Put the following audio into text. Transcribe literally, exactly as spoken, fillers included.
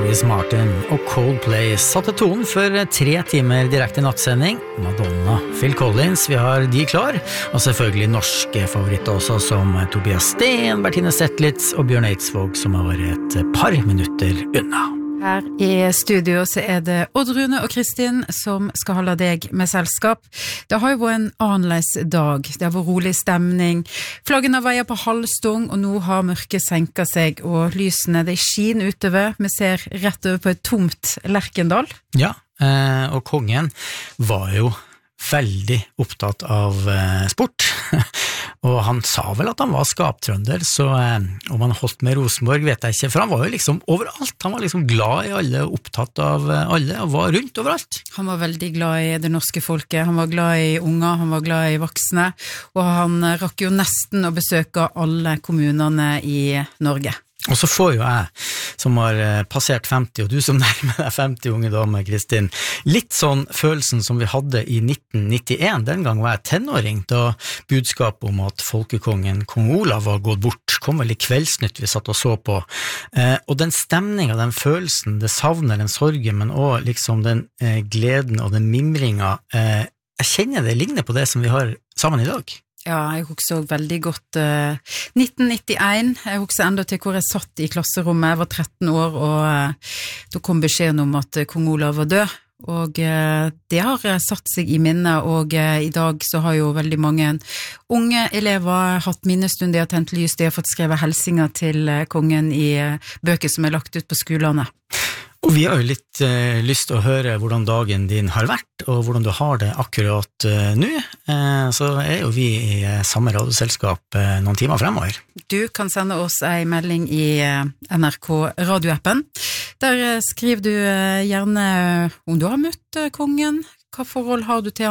Travis Martin og Coldplay satte tonen for tre timer direkte nattsending. Madonna, Phil Collins, vi har de klar, og selvfølgelig norske favoritter også, som Tobias Steen, Bertine Zetlitz og Bjørn Eidsvåg, som har vært et par minutter unna. Her i studio så er det Odd Rune og Kristin som skal holde deg med selskap. Det har jo vært en annerledes dag. Det har vært rolig stemning. Flaggene veier på halvstung, og nå har mørket senket seg, og lysene de skiner utover. Vi ser rett over på et tomt Lerkendal. Ja, og kongen var jo veldig opptatt av sport. Og han sa vel at han var skaptrønder, så om han holdt med Rosenborg vet jeg ikke, for han var jo liksom overalt. Han var liksom glad i alle, opptatt av alle, og var rundt overalt. Han var veldig glad i det norske folket, han var glad i unger, han var glad i voksne, og han rakk jo nesten å besøke alle kommunene i Norge. Og så får jo jeg, som har passert femti, og du som nærmer deg femti, unge dame, Kristin, litt sånn følelsen som vi hadde i nitten nittien. Den gang var jeg tenåring, da budskapet om at folkekongen, kong Olav, var gått bort, kom vel i Kveldsnytt vi satt og så på. Eh, og den stemningen, den følelsen, det savner, den sorgen, men også liksom den eh, gleden og den mimringa, eh, jeg kjenner det ligner på det som vi har sammen i dag. Ja, jeg husker veldig godt uh, nitten nittien, jeg husker enda til hvor jeg satt i klasserommet, jeg var tretten år, og uh, da kom beskjeden om at uh, kong Olav var død, og uh, det har uh, satt seg i minnet, og uh, i dag så har jo veldig mange unge elever hatt minnestund, de har tent lys, de har fått skrevet helsinger til uh, kongen i uh, bøker som er lagt ut på skolene. Og vi har jo litt eh, lyst til å høre hvordan dagen din har vært, og hvordan du har det akkurat eh, nå. Eh, så er jo vi i eh, samme radioselskap eh, noen timer fremover. Du kan sende oss en melding i eh, N R K radioappen. Der eh, skriver du eh, gjerne om du har møtt eh, kongen, hva forhold har du til